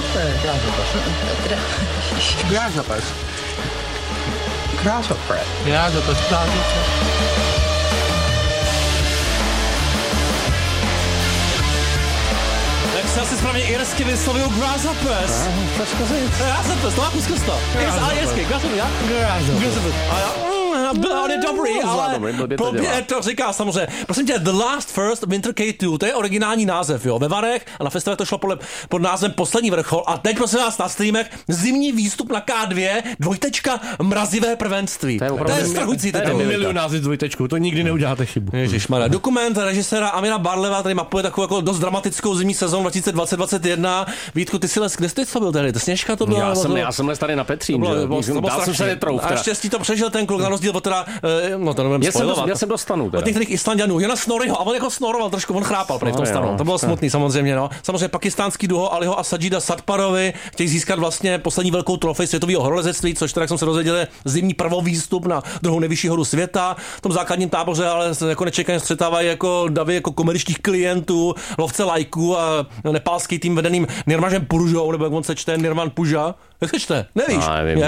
Jak se asi správně irsky vyslovil Grasshoppers. Grasshoppers, to má zkus to. Ale irsky, Grasshoppers. On je dobrý, ale blbě to říká samozřejmě. Prosím tě, The Last First Winter K2, to je originální název, jo, ve Varech a na festivalu to šlo pod názvem Poslední vrchol a teď prosím vás na streamech zimní výstup na K2, mrazivé prvenství. To je strahující titul. Milion název dvojtečku, to nikdy neuděláte chybu. Ježišmarja. Dokument režiséra Amira Barleva, který mapuje takovou jako dost dramatickou zimní sezonu 2020-2021. Vítku, ty si les, kde jsi byl tady? To Sněžka to bylo? Já jsem les tady na Petřín, dál jsem se netrouf. A štěstí to přežil ten kluk, na rozdíl od teda, no to nevím spojovat. Já jsem dostanu. Od některých Islanďanů, Jona Snorriho, a on jako snoroval trošku, on chrápal v tom stanu. To bylo smutný samozřejmě, no. Samozřejmě pakistánský duo Aliho a Sajida Satparovi chtějí získat vlastně poslední velkou trofej světového horolezectví, což teda, jak jsem se dozvěděl, je zimní první výstup na druhou nejvyšší horu světa. V tom základním táboře ale jako nečekaně střetávají jako davy jako komerčních klientů, lovce lajků a nepálský tým vedeným Nirmažem Puržou, nebo jak on se čte, Nirman Puža. Jak se čte? Nevíš?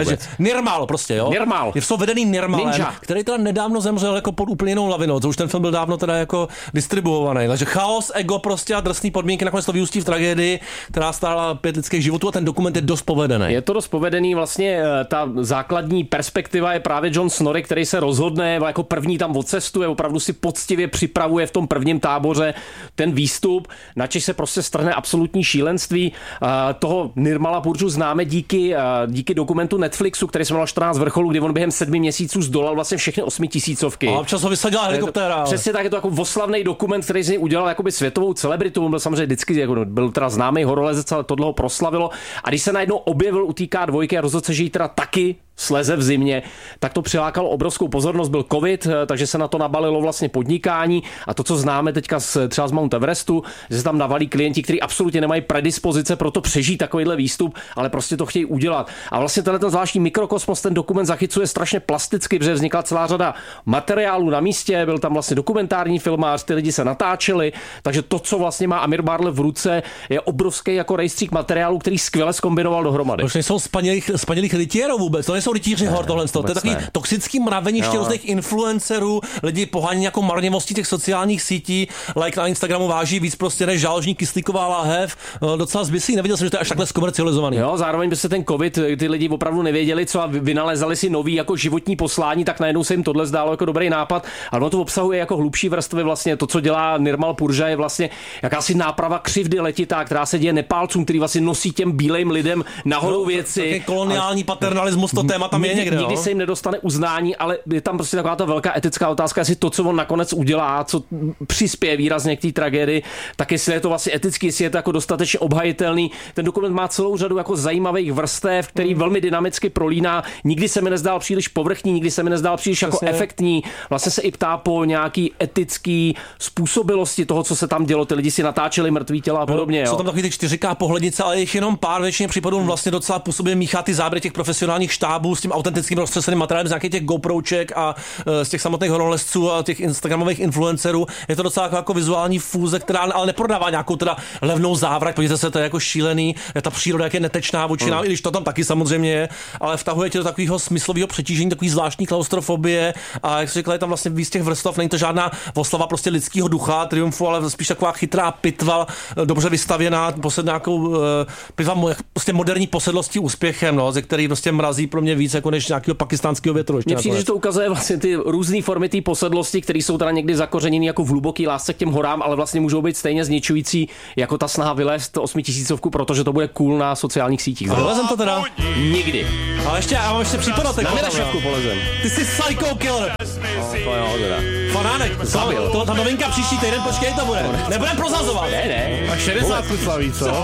Nirmal prostě, jo? Nirmal. Jsou vedený Nirmalem, který teda nedávno zemřel jako pod úplně jinou lavinou, co už ten film byl dávno teda jako distribuovaný. Takže chaos, ego prostě a drsný podmínky nakonec to vyústí v tragédii, která stála 5 lidských životů a ten dokument je dost povedený. Je to dost povedený, vlastně ta základní perspektiva je právě John Snorri, který se rozhodne, jako první tam odcestuje, opravdu si poctivě připravuje v tom prvním táboře ten výstup, načež se prostě strhne absolutní šílenství. Toho Nirmala Purdžu známe díky dokumentu Netflixu, který se jmenoval 14 vrcholů, kdy on během 7 měsíců zdolal vlastně všechny 8000. A občas ho vysadila helikoptéra. Přesně tak, je to jako oslavný dokument, který z něj udělal jakoby světovou celebritu. On byl samozřejmě vždycky jako byl teda známý horolezec, ale tohle ho proslavilo. A když se najednou objevil u té K2 a rozhodl se, že jí teda taky sleze v zimě, tak to přilákalo obrovskou pozornost. Byl covid, takže se na to nabalilo vlastně podnikání a to, co známe teďka třeba z Mount Everestu, že se tam navalí klienti, kteří absolutně nemají predispozice pro to přežít takovýhle výstup, ale prostě to chtějí udělat. A vlastně ten zvláštní mikrokosmos, ten dokument zachycuje strašně plasticky, protože vznikla celá řada materiálů na místě, byl tam vlastně dokumentární filmář, ty lidi se natáčeli, takže to, co vlastně má Amir Barlev v ruce, je obrovský jako rejstřík materiálů, který skvěle zkombinoval dohromady. To nejsou spanělých rytierů vůbec, to nejsou rytíři hor, tohle. To je takový toxický mraveniště různých influencerů, lidi pohání jako marněvostí těch sociálních sítí, like na Instagramu váží víc prostě než žálžní kyslíková láhev, docela zběsí, neviděl jsem, že to je až takhle zkomercializovaný. Jo, zároveň by se ten covid, ty lidi opravdu nevěděli, co a vynalezali si nový jako životní poslání, tak najednou se jim tohle zdálo jako dobrý nápad, ale ono to obsahuje jako hlubší vrstvy, vlastně to, co dělá Nirmal Purdža, je vlastně jakási náprava křivdy letitá, která se děje Nepálcům, který vlastně nosí těm bílým lidem nahoru věci. Koloniální paternalismus, to téma tam je někde. Nikdy se jim nedostane uznání, ale je tam prostě taková ta velká etická otázka, jestli to, co on nakonec udělá, co přispěje výrazně k té tragédii, tak jestli je to vlastně etický, jestli je to jako dostatečně obhajitelný. Ten dokument má celou řadu jako zajímavých vrstev, který velmi dynamicky prolíná. Nikdy se mi nezdál příliš povrchní, nikdy se mi nezdál příliš jako efektní. Vlastně se i ptá po nějaký etický způsobilosti toho, co se tam dělo. Ty lidi si natáčeli mrtvý těla a podobně. Jsou tam takový ty 4K pohlednice, ale jich jenom pár, většině případů vlastně docela působně míchá ty záběry těch profesionálních štábů s tím autentickým roztřeseným materiálem z nějakých těch GoProček a z těch samotných horolezců a těch instagramových influencerů. Je to docela jako vizuální fúze, která ale neprodává nějakou teda levnou závrať. Podívejte se, to je jako šílený, je ta příroda jak je netečná vůči nám, i když to tam taky samozřejmě je, ale vtahuje tě do takového smyslového přetížení, takový zvláštní klaustrofobie a jak se říkala, je tam vlastně víc těch vrstev, není to žádná oslava prostě lidského ducha, triumfu, ale spíš taková chytrá pitva, dobře vystavěná, nějakou pitva prostě moderní posedlosti úspěchem, no, ze který prostě mrazí pro mě víc jako než nějakého pakistánského větru. Mně přijde, že to ukazuje vlastně ty různé formy té posedlosti, které jsou teda někdy zakořeněny jako v hluboký lásce k těm horám, ale vlastně můžou být stejně zničující jako ta snaha vylézt 8000, protože to bude cool na sociálních sítích. Vylezem to teda? Nikdy. Ale ještě, já mám ještě případatek. Na Mirešovku polezem. Ty jsi psycho killer. To jo, teda. Fanánek, zabil. To ta novinka příští týden, počkej, to bude. Nebudem prozazovat. Ne. A 60 slaví, co?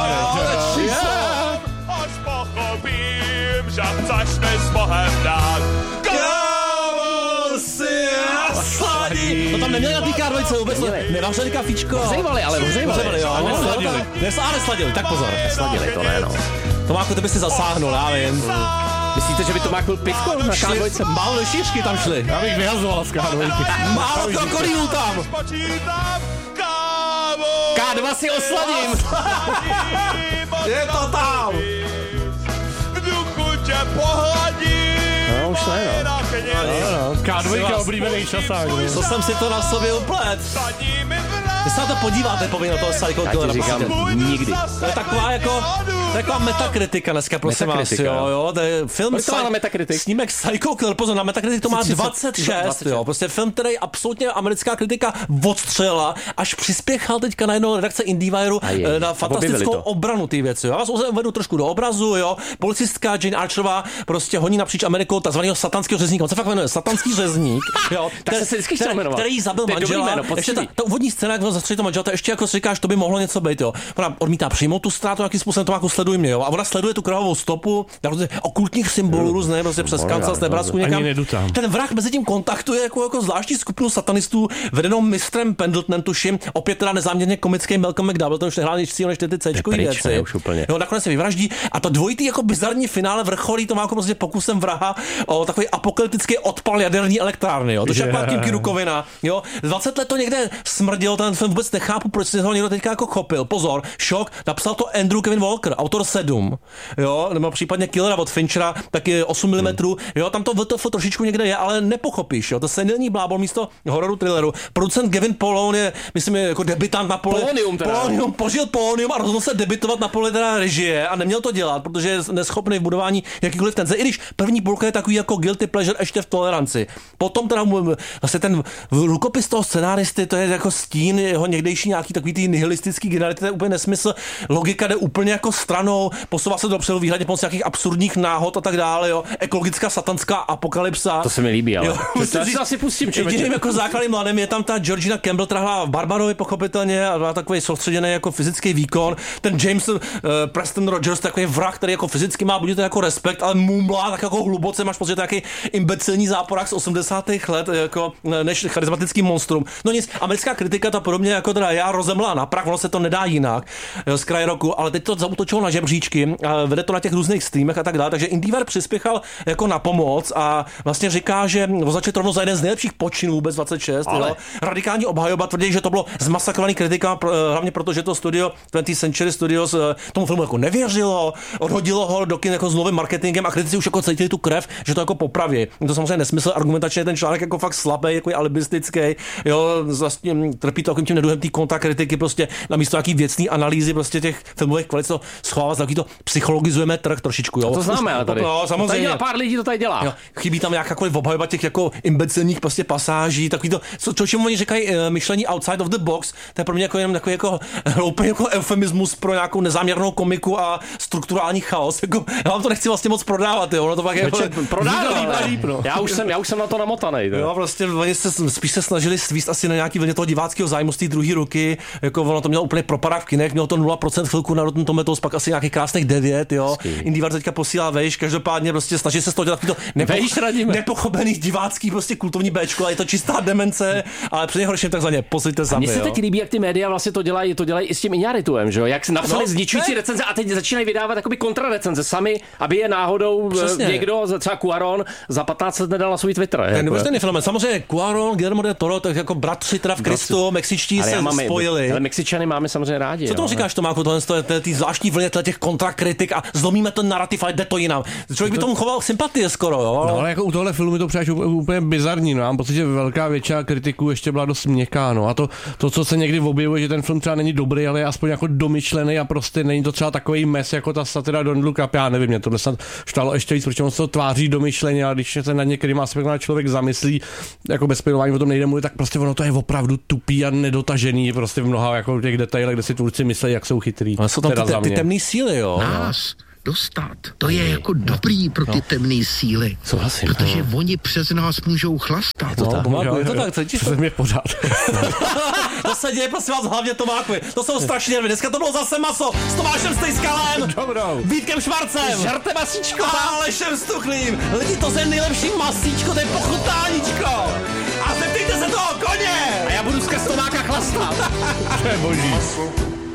Až pochopím, že chceš mi s Bohem dát. Kámo si nasladí. To tam neměli na té K2 vůbec, nevařili kafíčko. Vřejvali, jo. Nesladili, tak pozor. Nesladili to, ne, no. Tomáku, ty by si zasáhnul, já vím. Myslíte, že by to mákl pivko na K2? Málo do šířky tam šli. Já bych vyhazoval z K2. Málo krokodýlů tam. K2 si osladím. Je to tak. K2 oblíbený časák. To jsem si to na sobě uplet. Vy se na to podíváte povinně na toho Psycho Killera. Nikdy. To je taková metakritika dneska, prosím vás. Jo. To je film snímek Psycho Killer, pozor, na Metacritic to má 26. Jo. Prostě film, který absolutně americká kritika odstřelila, až přispěchal teďka na jednou redakce IndieWireu na fantastickou obranu té věci. Já vás uvedu trošku do obrazu, jo. Policistka Jane Archerová prostě honí napříč Amerikou takzvaného satanského řezníka. On se fakt jmenuje satanský řezník, jo. Který zabil manžela. Ještě ta úvodní scéna, jak zastřelí to manžela, to ještě jako si říkáš, to by mohlo něco být, jo. Ona odmítá přijmout tu ztrátu, jakým způsobem to jako sleduj mě, jo. A ona sleduje tu krvavou stopu, okultních symbolů různé, prostě přes Kansas, Nebrasku někam. Ten vrah mezi tím kontaktuje jako zvláštní skupinu satanistů vedenou mistrem Pendletonem, tuším, opět teda nezáměrně komický Malcolm McDowell, ten už nehrál nic cíl než ty C-čkový věci. Jo, nakonec se vyvraždí a to dvojitý jako bizarní finále vrcholí to má jako prostě pokusem vraha o takový apokalyptický odpal jaderní elektrárny, jo. To je jako tím Kirukovina, jo. 20 let to někde smrdilo, ten film vůbec nechápu, proč si ho někdo teďka jako chopil. Pozor, šok, napsal to Andrew Kevin Walker, autor 7, jo, nebo případně Killera od Finchera, taky 8 mm, jo, tam to VTF trošičku někde je, ale nepochopíš, jo, to senilní blábol místo hororu thrilleru. Producent Gavin Polone je, myslím, jako debitant na poli. Polonium, požil Polonium a rozhodl se debitovat na poli teda režie a neměl to dělat, protože je neschopný v budování jakýkoliv tenze. I když první půlka je takový jako guilty pleasure ještě v toleranci. Potom teda vlastně ten rukopis toho scenáristy, to je jako stín jeho někdejší nějaký takový ty nihilistický geniality, to je úplně nesmysl. Logika jde úplně jako stranou, posouvá se dopředu výhledně pomocí nějakých absurdních náhod a tak dále, jo. Ekologická satanská apokalypsa. To se mi líbí, ale. To si asi pustím. Jediným jako základním mladým je tam ta Georgina Campbell, která hrála v Barbarovi pochopitelně a má takový soustředěný jako fyzický výkon. Ten James Preston Rogers, takový vrah, který jako fyzicky má budíte jako respekt, ale mumlá tak jako hluboce, máš pocit, nějaký imbecilní záporák z 80. let, jako než charismatický monstrum. No nic, americká kritika ta podobně jako teda já rozemlá na prach, ono se to nedá jinak z kraje roku, ale teď to zaútočilo na žebříčky a vede to na těch různých streamech a tak dále, takže IndieWire přispěchal jako na pomoc a vlastně říká, že označit rovnou za jeden z nejlepších počinů vůbec 26, ale... jo. Radikální obhajoba tvrdí, že to bylo zmasakrovaný kritika, hlavně proto, že to studio 20th Century Studios tomu filmu jako nevěřilo, odhodilo ho do kin jako s novým marketingem a kritici už jako cítili tu krev, že to jako popraví. To samozřejmě nesmysl, argumentačně ten článek jako fakt slabý, jako alibistický, jo, vlastně trpí to tím neduhem té kontrakritiky, prostě na místo nějaký věcný analýzy prostě těch filmových kvalit to schovává, taky to psychologizujeme trh trošičku, jo. To známe, ale tady. No, samozřejmě. Pár lidí to tady dělá. Jo, chybí tam jakákoliv obhajoba těch jako imbecilních prostě pasáží, takový to, čemu oni říkají myšlení outside of the box, to je pro mě jako jenom takový jako hloupý jako eufemismus pro nějakou nezáměrnou komiku a strukturální chaos. Jako, já vám to nechci vlastně moc prodávat, jo, ono to pak jako líp, no. Já už jsem na to namotanej. Jo, vlastně oni spíš se snažili svíst asi na nějaký vlně toho diváckého zájmu z té druhé ruky, jako ono to mělo úplně propadá v kinech, mělo to 0% chvilku na Rotten Tomatoes, pak asi nějakých krásných 9, jo. IndieWire teďka posílá vejš, každopádně prostě snaží se z toho dělat nepochopený divácký prostě kultovní béčko, a je to čistá demence, ale při nejhorším takzvaně poslyte sami. Mně se teď líbí, jak ty média vlastně to dělají i s tím Iñárrituem, že jo? Jak napsali zničující recenze a teď začínají vydávat jakoby kontrarecenze sami, aby je náhodou někdo, třeba Cuarón, za 15 let nedal na svůj Twitter. Ten neuvěřitelný fenomen. Samozřejmě Cuarón, Guillermo del Toro, tak jako bratři teda v Kristu, mexičtí se spojili. Ale Mexičany máme samozřejmě rádi. Co tomu říkáš, Tomáku, ty zvláštní vlně těch kontrakritik a zlomíme ten narrativ, ale jde to jinam. Člověk by tomu choval sympatie skoro, jo. No, ale jako u tohle filmu to přijde úplně bizarní, no. Mám pocit, že velká většina kritiků ještě byla dost měkká, no. A to, co se někdy objevuje, že ten film třeba není dobrý, ale je aspoň jako domyšlený a prostě není to třeba takový mes jako ta satira Don't Look Up, já nevím, mě to snad štalo ještě víc, protože on se to tváří domyšleně, a když se na některým aspektem člověk zamyslí, jako bez pojmování o tom nejde mluvit, tak prostě ono to je opravdu tupý a nedotažený, prostě v mnoha jako těch detailech, kde si tvůrci myslí, jak jsou chytrý. Ale jsou tam ty temné síly, jo. Nás dostat. To je jako dobrý pro ty temné síly. Souhlasím. Protože oni přes nás můžou chlastat. Je to tak, cítíš to? Mě pořád. To se děje, prosím vás, hlavně Tomákovi. To jsou strašně nervy. Dneska to bylo zase maso s Tomášem Stejskalem, Vítkem Švarcem, žerte masíčko a Alešem Stuchlým. Lidi, to je nejlepší masíčko, to je pochutáníčko. A zeptejte se toho koně. A já budu skrz Tomáka chlastat. To je boží.